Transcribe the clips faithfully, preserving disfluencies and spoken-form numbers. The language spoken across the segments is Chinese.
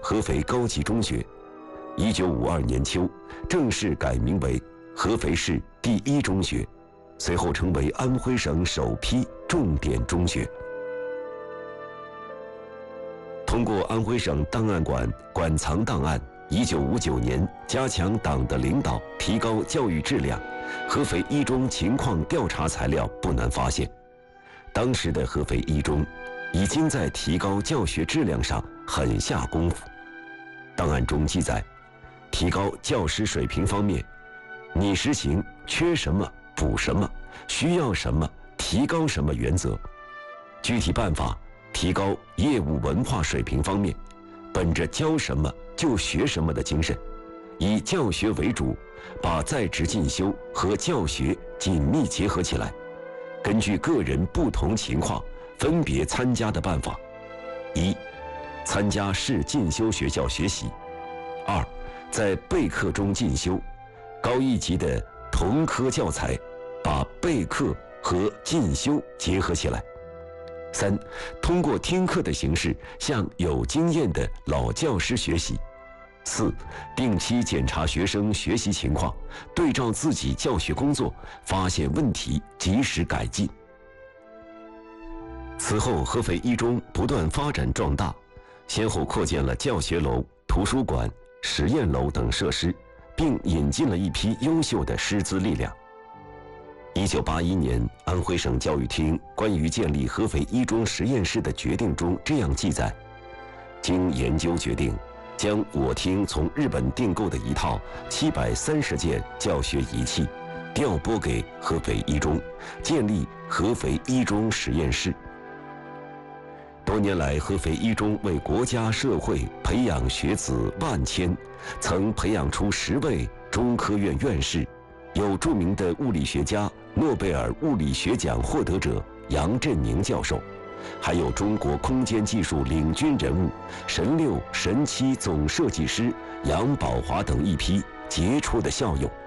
合肥高级中学，一九五二年秋正式改名为合肥市第一中学，随后成为安徽省首批重点中学。通过安徽省档案馆馆藏档案一九五九年加强党的领导，提高教育质量，合肥一中情况调查材料不难发现，当时的合肥一中已经在提高教学质量上狠下功夫。档案中记载，提高教师水平方面，拟实行缺什么补什么，需要什么提高什么原则。具体办法，提高业务文化水平方面，本着教什么就学什么的精神，以教学为主，把在职进修和教学紧密结合起来，根据个人不同情况分别参加的办法：一、参加市进修学校学习；二、在备课中进修，高一级的同科教材，把备课和进修结合起来；三、通过听课的形式向有经验的老教师学习；四、定期检查学生学习情况，对照自己教学工作，发现问题及时改进。此后，合肥一中不断发展壮大，先后扩建了教学楼、图书馆、实验楼等设施，并引进了一批优秀的师资力量。一九八一年，安徽省教育厅关于建立合肥一中实验室的决定中这样记载：经研究决定，将我厅从日本订购的一套七百三十件教学仪器调拨给合肥一中，建立合肥一中实验室。多年来，合肥一中为国家社会培养学子万千，曾培养出十位中科院院士，有著名的物理学家、诺贝尔物理学奖获得者杨振宁教授，还有中国空间技术领军人物神六、神七总设计师杨宝华等一批杰出的校友。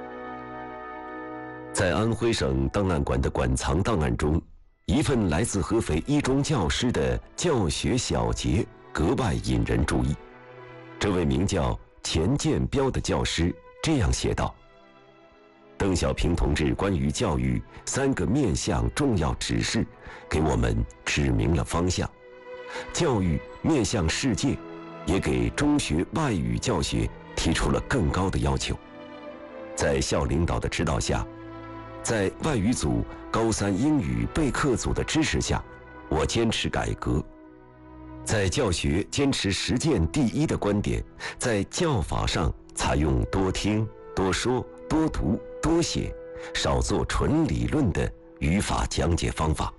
在安徽省档案馆的馆藏档案中，一份来自合肥一中教师的教学小结格外引人注意。这位名叫钱建彪的教师这样写道：邓小平同志关于教育三个面向重要指示，给我们指明了方向。教育面向世界，也给中学外语教学提出了更高的要求。在校领导的指导下，在外语组、高三英语备课组的支持下，我坚持改革，在教学坚持实践第一的观点，在教法上采用多听、多说、多读、多写，少做纯理论的语法讲解方法。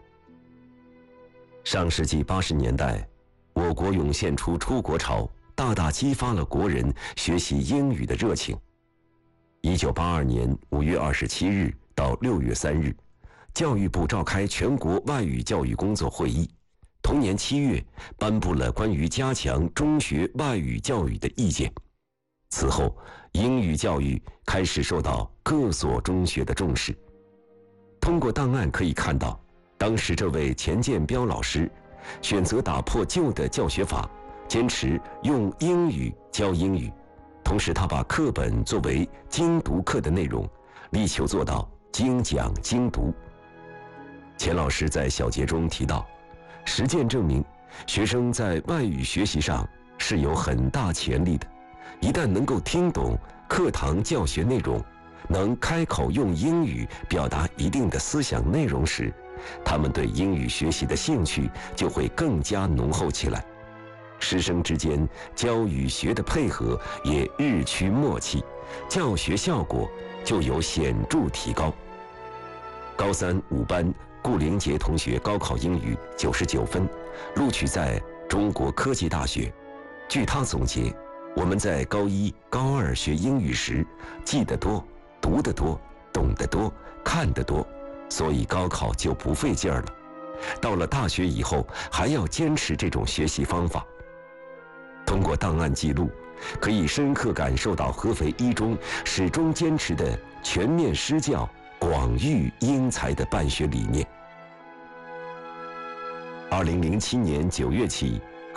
上世纪八十年代，我国涌现出出国潮，大大激发了国人学习英语的热情。一九八二年五月二十七日到六月三日，教育部召开全国外语教育工作会议。同年七月，颁布了关于加强中学外语教育的意见。此后，英语教育开始受到各所中学的重视。通过档案可以看到，当时这位钱建彪老师选择打破旧的教学法，坚持用英语教英语。同时，他把课本作为精读课的内容，力求做到精讲精读。钱老师在小结中提到，实践证明，学生在外语学习上是有很大潜力的。一旦能够听懂课堂教学内容，能开口用英语表达一定的思想内容时，他们对英语学习的兴趣就会更加浓厚起来。师生之间教与学的配合也日趋默契，教学效果就有显著提高。高三五班顾玲杰同学高考英语九十九分，录取在中国科技大学。据他总结，我们在高一、高二学英语时，记得多、读得多、懂得多、看得多，所以高考就不费劲儿了。到了大学以后，还要坚持这种学习方法。通过档案记录，可以深刻感受到合肥一中始终坚持的全面施教、广育英才的办学理念。二零零七年九月起，合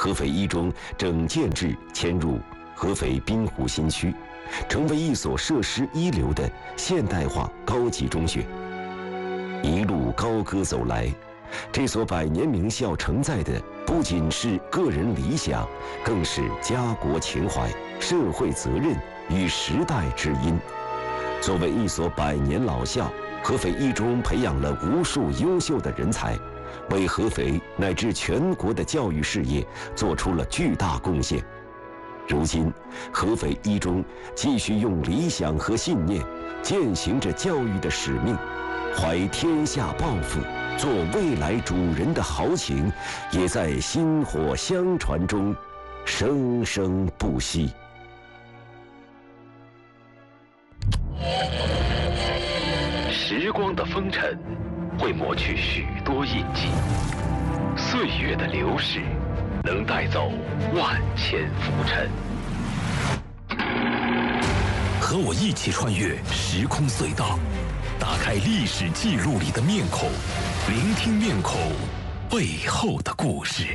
合肥一中整建制迁入合肥滨湖新区，成为一所设施一流的现代化高级中学。一路高歌走来，这所百年名校承载的不仅是个人理想，更是家国情怀、社会责任与时代之音。作为一所百年老校，合肥一中培养了无数优秀的人才，为合肥乃至全国的教育事业做出了巨大贡献。如今，合肥一中继续用理想和信念践行着教育的使命，怀天下抱负、做未来主人的豪情，也在薪火相传中生生不息。 时光的风尘会抹去许多印记，岁月的流逝能带走万千浮尘。和我一起穿越时空隧道，打开历史记录里的面孔，聆听面孔背后的故事。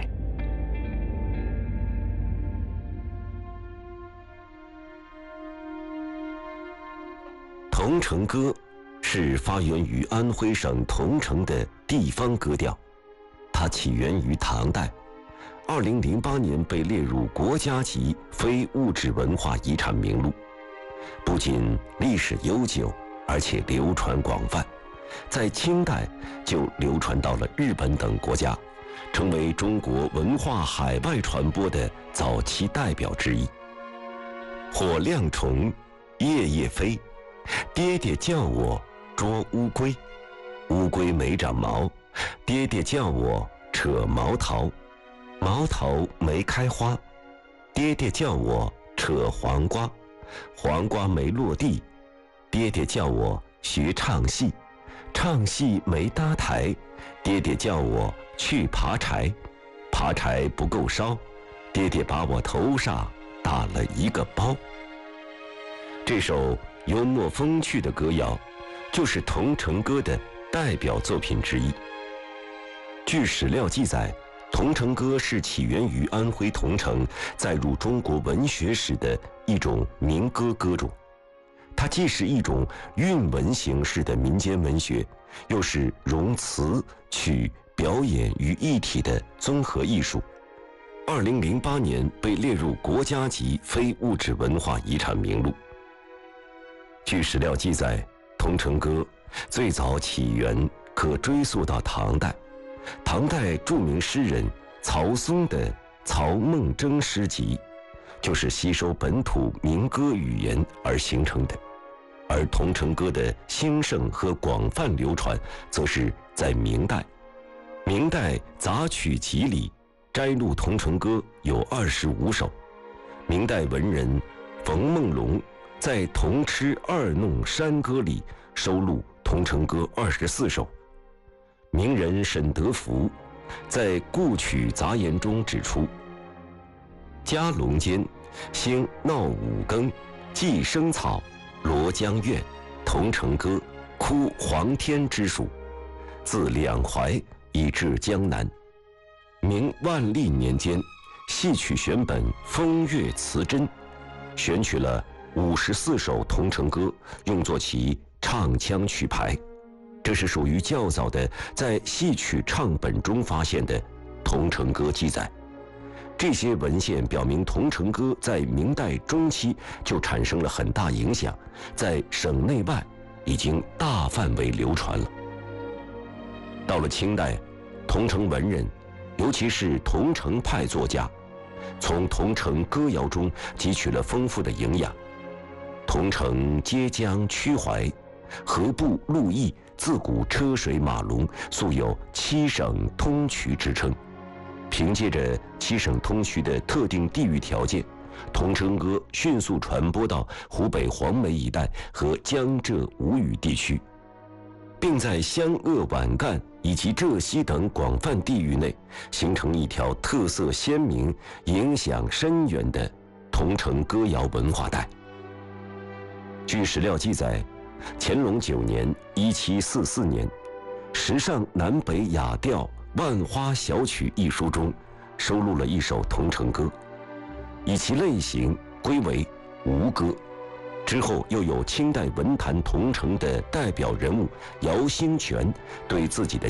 桐城歌是发源于安徽省桐城的地方歌调，它起源于唐代，二零零八年被列入国家级非物质文化遗产名录。不仅历史悠久，而且流传广泛，在清代就流传到了日本等国家，成为中国文化海外传播的早期代表之一。火亮虫，夜夜飞，爹爹叫我捉乌龟，乌龟没长毛，爹爹叫我扯毛桃，毛桃没开花，爹爹叫我扯黄瓜，黄瓜没落地，爹爹叫我学唱戏，唱戏没搭台，爹爹叫我去爬柴，爬柴不够烧，爹爹把我头上打了一个包。这首幽默风趣的歌谣，就是桐城歌的代表作品之一。据史料记载，桐城歌是起源于安徽桐城，载入中国文学史的一种民歌歌种。它既是一种韵文形式的民间文学，又是融词曲表演于一体的综合艺术。二零零八年被列入国家级非物质文化遗产名录。据史料记载，桐城歌最早起源可追溯到唐代，唐代著名诗人曹嵩的《曹孟征诗集》就是吸收本土民歌语言而形成的，而桐城歌的兴盛和广泛流传，则是在明代。明代杂曲集里摘录桐城歌有二十五首，明代文人冯梦龙在《桐痴二弄山歌》里收录桐城歌二十四首。名人沈德福在《故曲杂言》中指出：嘉隆间，兴闹五更，寄生草，罗江苑，桐城歌，哭黄天之属，自两淮以至江南。明万历年间，戏曲选本《风月词真》选取了五十四首桐城歌，用作其唱腔曲牌。这是属于较早的在戏曲唱本中发现的桐城歌记载。这些文献表明，桐城歌在明代中期就产生了很大影响，在省内外已经大范围流传了。到了清代，桐城文人，尤其是桐城派作家，从桐城歌谣中汲取了丰富的营养。桐城接江曲淮，河部陆邑，自古车水马龙，素有七省通衢之称。凭借着七省通衢的特定地域条件，桐城歌迅速传播到湖北黄梅一带和江浙吴语地区，并在湘鄂皖赣以及浙西等广泛地域内形成一条特色鲜明、影响深远的桐城歌谣文化带。据史料记载，乾隆九年（一七四四年），《时尚南北雅调万花小曲》一书中， 收录了一首桐城歌，以其类型归为吴歌。之后又有清代文坛桐城的代表人物姚兴全对自己的